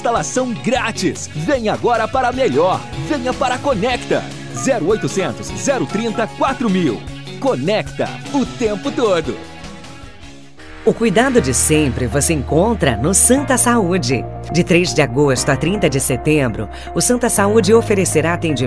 instalação grátis. Venha agora para a melhor. Venha para a Conecta. 0800 030 4000. Conecta o tempo todo. O cuidado de sempre você encontra no Santa Saúde. De 3 de agosto a 30 de setembro, o Santa Saúde oferecerá atendimento